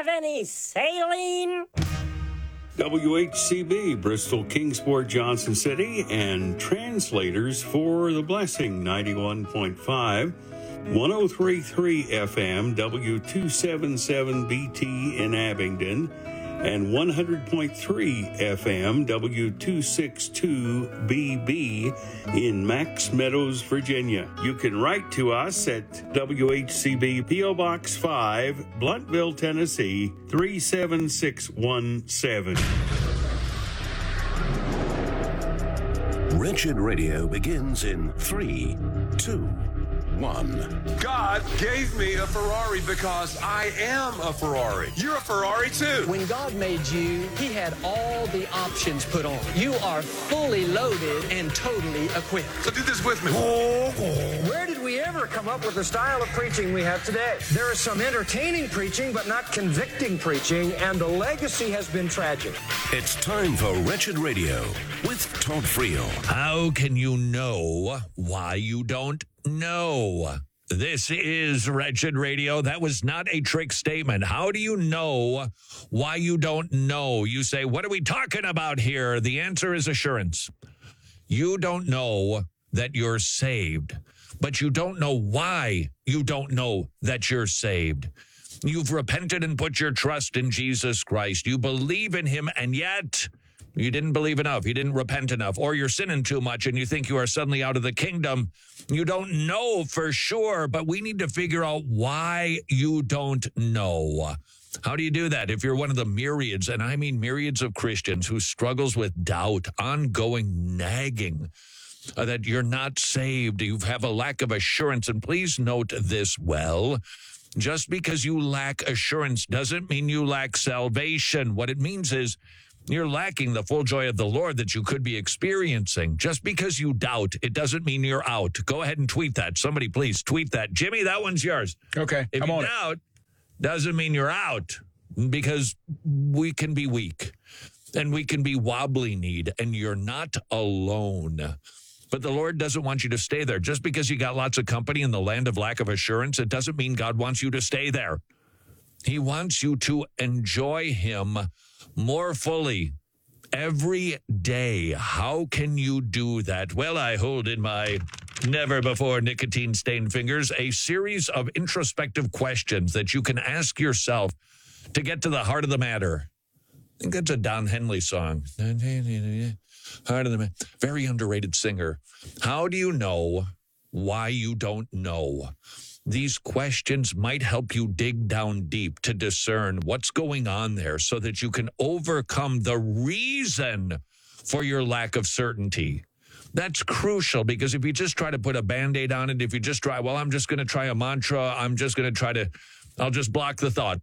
have any saline? WHCB, Bristol, Kingsport, Johnson City, and translators for The Blessing, 91.5, 103.3 FM, W277BT in Abingdon, and 100.3 FM, W262BB in Max Meadows, Virginia. You can write to us at WHCB P.O. Box 5, Blunteville, Tennessee, 37617. Wretched Radio begins in 3, 2, 1. God gave me a Ferrari because I am a Ferrari. You're a Ferrari too. When God made you, He had all the options put on. You are fully loaded and totally equipped. So do this with me. Where did we ever come up with the style of preaching we have today? There is some entertaining preaching, but not convicting preaching, and the legacy has been tragic. It's time for Wretched Radio with Todd Friel. How can you know why you don't know? This is Wretched Radio. That was not a trick statement. How do you know why you don't know? You say, what are we talking about here? The answer is assurance. You don't know that you're saved, but you don't know why you don't know that you're saved. You've repented and put your trust in Jesus Christ. You believe in him, and yet you didn't believe enough. You didn't repent enough. Or you're sinning too much and you think you are suddenly out of the kingdom. You don't know for sure, but we need to figure out why you don't know. How do you do that? If you're one of the myriads, and I mean myriads of Christians who struggles with doubt, ongoing nagging, that you're not saved, you have a lack of assurance. And please note this well. Just because you lack assurance doesn't mean you lack salvation. What it means is you're lacking the full joy of the Lord that you could be experiencing. Just because you doubt, it doesn't mean you're out. Go ahead and tweet that. Somebody please tweet that. Jimmy, that one's yours. Okay, if I'm you on doubt, doesn't mean you're out, because we can be weak and we can be wobbly-kneed, and you're not alone. But the Lord doesn't want you to stay there. Just because you got lots of company in the land of lack of assurance, it doesn't mean God wants you to stay there. He wants you to enjoy him more fully every day. How can you do that? Well, I hold in my never-before nicotine-stained fingers a series of introspective questions that you can ask yourself to get to the heart of the matter. I think that's a Don Henley song. Heart of the matter. Very underrated singer. How do you know why you don't know? These questions might help you dig down deep to discern what's going on there so that you can overcome the reason for your lack of certainty. That's crucial, because if you just try to put a Band-Aid on it, if you just try, well, I'm just going to try a mantra, I'll just block the thought.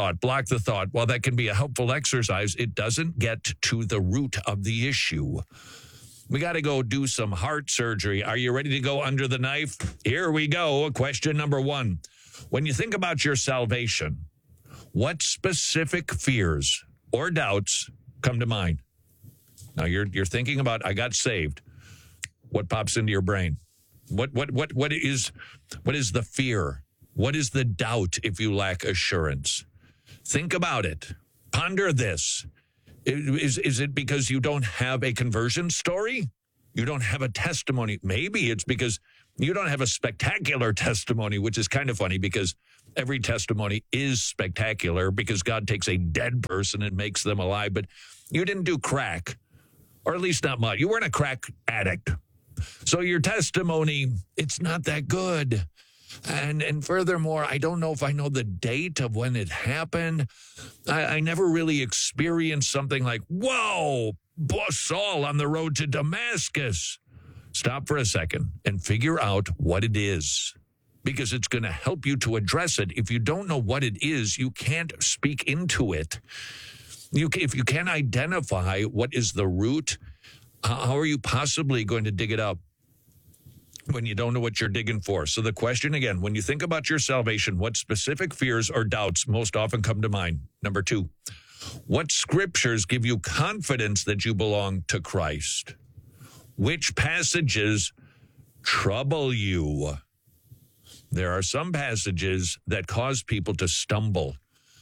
While that can be a helpful exercise, it doesn't get to the root of the issue. We got to go do some heart surgery. Are you ready to go under the knife? Here we go. Question number 1. When you think about your salvation, what specific fears or doubts come to mind? Now you're thinking about, I got saved. What pops into your brain? What is the fear? What is the doubt if you lack assurance? Think about it. Ponder this. Is it because you don't have a conversion story? You don't have a testimony? Maybe it's because you don't have a spectacular testimony, which is kind of funny because every testimony is spectacular because God takes a dead person and makes them alive. But you didn't do crack, or at least not much. You weren't a crack addict. So your testimony, it's not that good. And furthermore, I don't know if I know the date of when it happened. I never really experienced something like, whoa, Saul on the road to Damascus. Stop for a second and figure out what it is, because it's going to help you to address it. If you don't know what it is, you can't speak into it. If you can't identify what is the root, how are you possibly going to dig it up when you don't know what you're digging for? So the question again, when you think about your salvation, what specific fears or doubts most often come to mind? Number 2, what scriptures give you confidence that you belong to Christ? Which passages trouble you? There are some passages that cause people to stumble.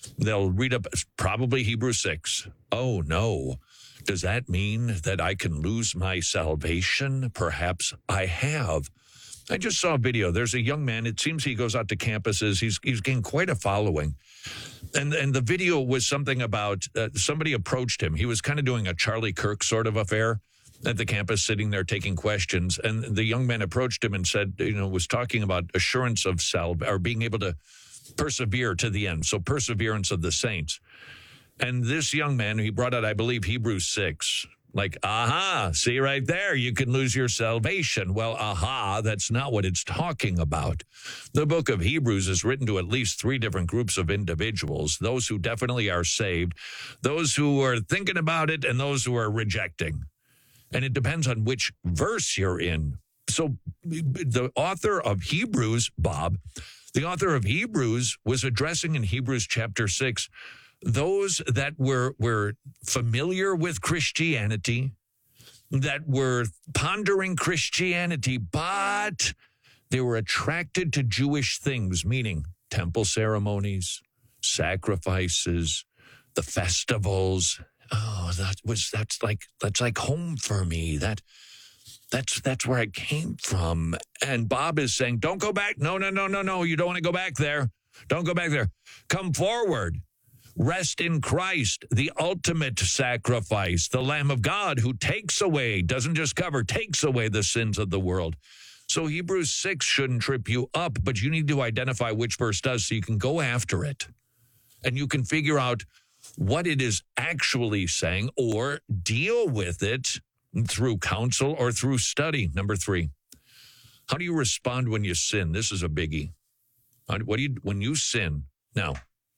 They'll read up probably Hebrews 6. Oh, no. Does that mean that I can lose my salvation? Perhaps I have. I just saw a video. There's a young man. It seems he goes out to campuses. He's gained quite a following. And the video was something about somebody approached him. He was kind of doing a Charlie Kirk sort of affair at the campus, sitting there taking questions. And the young man approached him and said, was talking about assurance of or being able to persevere to the end. So perseverance of the saints. And this young man, he brought out, I believe, Hebrews 6. Like, see right there, you can lose your salvation. Well, that's not what it's talking about. The book of Hebrews is written to at least 3 different groups of individuals, those who definitely are saved, those who are thinking about it, and those who are rejecting. And it depends on which verse you're in. So the author of Hebrews, Bob, the author of Hebrews was addressing in Hebrews chapter 6 those that were familiar with Christianity, that were pondering Christianity, but they were attracted to Jewish things, meaning temple ceremonies, sacrifices, the festivals. Oh, that's like home for me. That's where I came from. And Bob is saying, don't go back. No. You don't want to go back there. Don't go back there. Come forward. Rest in Christ, the ultimate sacrifice, the Lamb of God who takes away, doesn't just cover, takes away the sins of the world. So Hebrews 6 shouldn't trip you up, but you need to identify which verse does so you can go after it. And you can figure out what it is actually saying or deal with it through counsel or through study. Number 3, how do you respond when you sin? This is a biggie. When you sin? Now,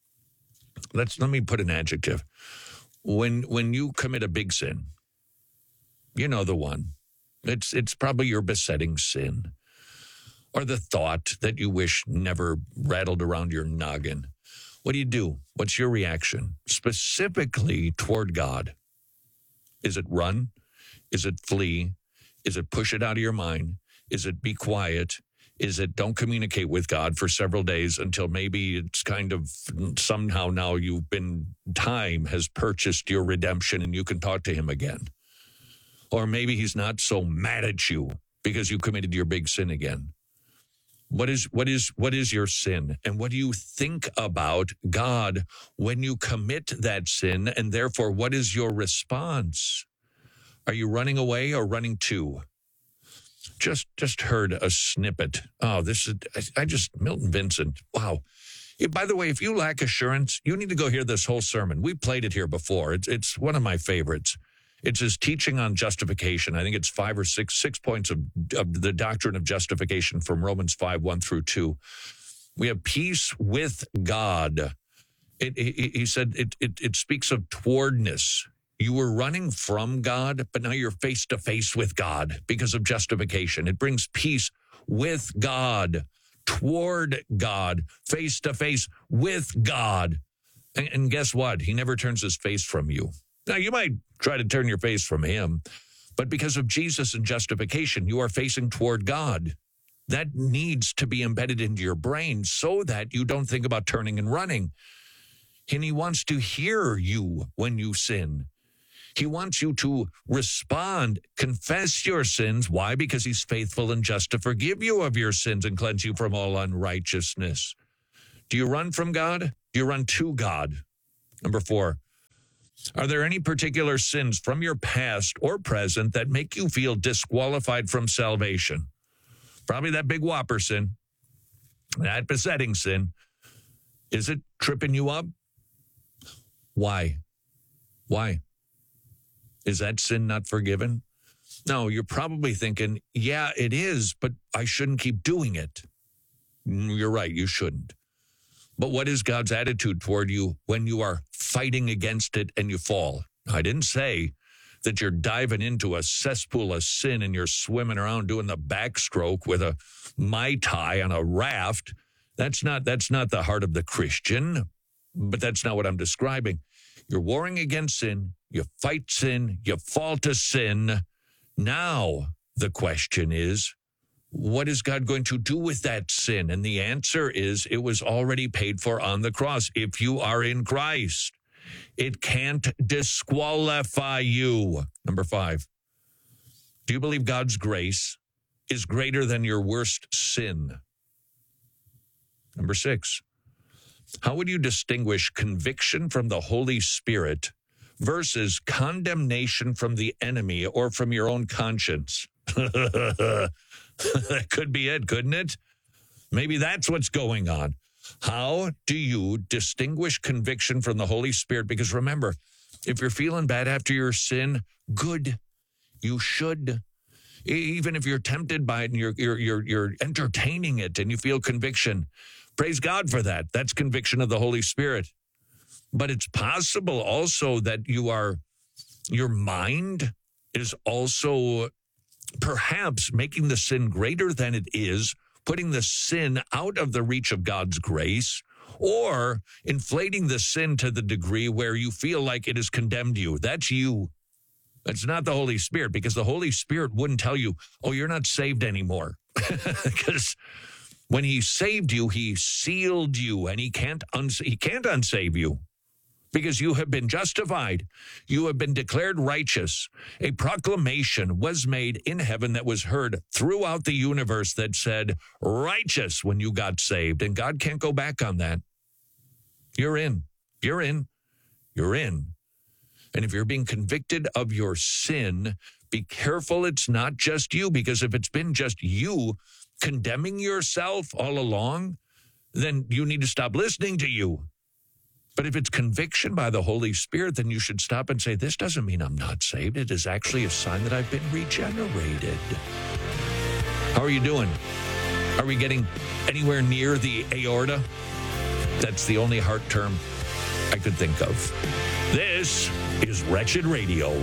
let me put an adjective. When you commit a big sin, you know the one. It's probably your besetting sin, or the thought that you wish never rattled around your noggin. What do? What's your reaction? Specifically toward God. Is it run? Is it flee? Is it push it out of your mind? Is it be quiet? Is it don't communicate with God for several days until maybe it's kind of somehow now time has purchased your redemption and you can talk to him again? Or maybe he's not so mad at you because you committed your big sin again. What is your sin? And what do you think about God when you commit that sin? And therefore, what is your response? Are you running away or running to? Just heard a snippet. Oh, Milton Vincent. Wow. By the way, if you lack assurance, you need to go hear this whole sermon. We played it here before. It's one of my favorites. It's his teaching on justification. I think it's 5 or 6 points of the doctrine of justification from Romans 5, 1 through 2. We have peace with God. He said it speaks of towardness. You were running from God, but now you're face to face with God because of justification. It brings peace with God, toward God, face to face with God. And guess what? He never turns his face from you. Now, you might try to turn your face from him, but because of Jesus and justification, you are facing toward God. That needs to be embedded into your brain so that you don't think about turning and running. And he wants to hear you when you sin. He wants you to respond, confess your sins. Why? Because he's faithful and just to forgive you of your sins and cleanse you from all unrighteousness. Do you run from God? Do you run to God? Number 4, are there any particular sins from your past or present that make you feel disqualified from salvation? Probably that big whopper sin, that besetting sin. Is it tripping you up? Why? Is that sin not forgiven? No, you're probably thinking, yeah, it is, but I shouldn't keep doing it. You're right, you shouldn't. But what is God's attitude toward you when you are fighting against it and you fall? I didn't say that you're diving into a cesspool of sin and you're swimming around doing the backstroke with a Mai Tai on a raft. That's not the heart of the Christian, but that's not what I'm describing. You're warring against sin. You fight sin. You fall to sin. Now the question is, what is God going to do with that sin? And the answer is it was already paid for on the cross. If you are in Christ, it can't disqualify you. Number 5, do you believe God's grace is greater than your worst sin? Number 6, how would you distinguish conviction from the Holy Spirit versus condemnation from the enemy or from your own conscience? That could be it, couldn't it? Maybe that's what's going on. How do you distinguish conviction from the Holy Spirit? Because remember, if you're feeling bad after your sin, good. You should. Even if you're tempted by it and you're entertaining it and you feel conviction, praise God for that. That's conviction of the Holy Spirit. But it's possible also that your mind is also perhaps making the sin greater than it is, putting the sin out of the reach of God's grace, or inflating the sin to the degree where you feel like it has condemned you. That's you. That's not the Holy Spirit, because the Holy Spirit wouldn't tell you, oh, you're not saved anymore. Because when he saved you, he sealed you, and he can't unsave you. Because you have been justified. You have been declared righteous. A proclamation was made in heaven that was heard throughout the universe that said, righteous, when you got saved. And God can't go back on that. You're in. You're in. You're in. And if you're being convicted of your sin, be careful it's not just you. Because if it's been just you condemning yourself all along, then you need to stop listening to you. But if it's conviction by the Holy Spirit, then you should stop and say, this doesn't mean I'm not saved. It is actually a sign that I've been regenerated. How are you doing? Are we getting anywhere near the aorta? That's the only heart term I could think of. This is Wretched Radio.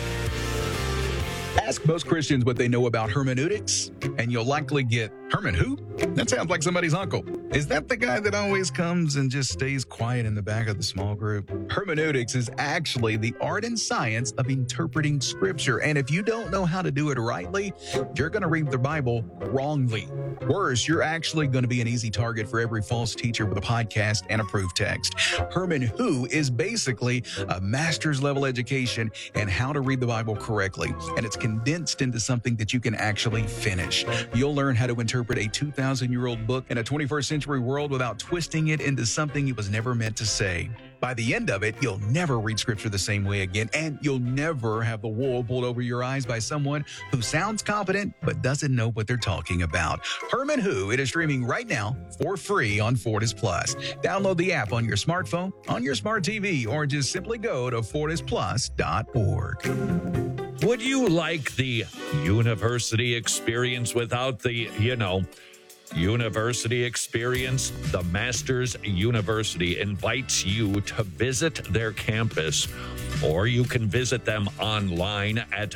Ask most Christians what they know about hermeneutics, and you'll likely get, Herman who? That sounds like somebody's uncle. Is that the guy that always comes and just stays quiet in the back of the small group? Hermeneutics is actually the art and science of interpreting Scripture, and if you don't know how to do it rightly, you're going to read the Bible wrongly. Worse, you're actually going to be an easy target for every false teacher with a podcast and a proof text. Herman who is basically a master's level education in how to read the Bible correctly, and it's condensed into something that you can actually finish. You'll learn how to interpret a 2,000-year-old book in a 21st century world without twisting it into something it was never meant to say. By the end of it, you'll never read Scripture the same way again, and you'll never have the wool pulled over your eyes by someone who sounds competent but doesn't know what they're talking about. Herman Who, it is streaming right now for free on Fortis Plus. Download the app on your smartphone, on your smart TV, or just simply go to fortisplus.org. Would you like the university experience without the, university experience? The Masters University invites you to visit their campus, or you can visit them online at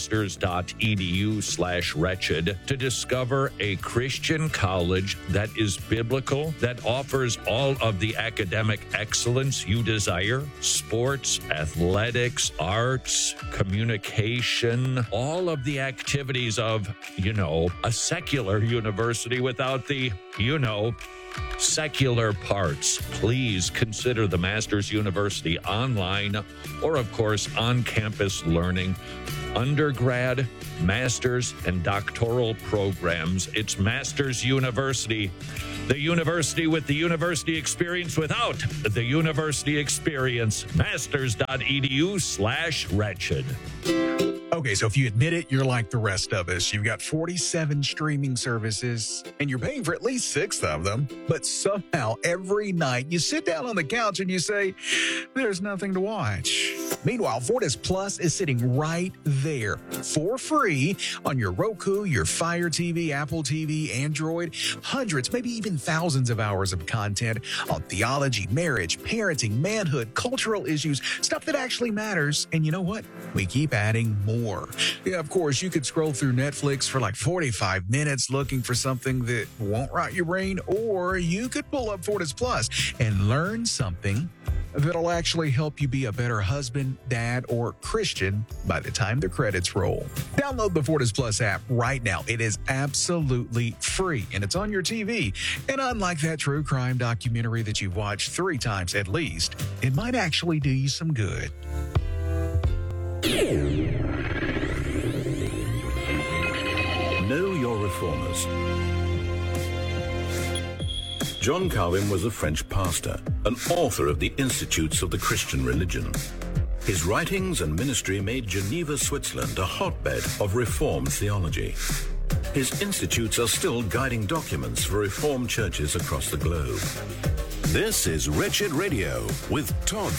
masters.edu/wretched to discover a Christian college that is biblical, that offers all of the academic excellence you desire: sports, athletics, arts, communication, all of the activities of, a secular university without the, secular parts. Please consider the Masters University online or, of course, on-campus learning, undergrad, master's, and doctoral programs. It's Masters University, the university with the university experience without the university experience. Masters.edu/wretched. Okay, so if you admit it, you're like the rest of us. You've got 47 streaming services, and you're paying for at least 6 of them. But somehow, every night, you sit down on the couch and you say, there's nothing to watch. Meanwhile, Fortis Plus is sitting right there for free on your Roku, your Fire TV, Apple TV, Android. Hundreds, maybe even thousands of hours of content on theology, marriage, parenting, manhood, cultural issues, stuff that actually matters. And you know what? We keep adding more. Yeah, of course, you could scroll through Netflix for like 45 minutes looking for something that won't rot your brain, or you could pull up Fortis Plus and learn something that'll actually help you be a better husband, dad, or Christian by the time the credits roll. Download the Fortis Plus app right now. It is absolutely free, and it's on your TV. And unlike that true crime documentary that you've watched 3 times at least, it might actually do you some good. Know your reformers. John Calvin was a French pastor, an author of the Institutes of the Christian Religion. His writings and ministry made Geneva, Switzerland, a hotbed of Reformed theology. His institutes are still guiding documents for Reformed churches across the globe. This is Wretched Radio with Todd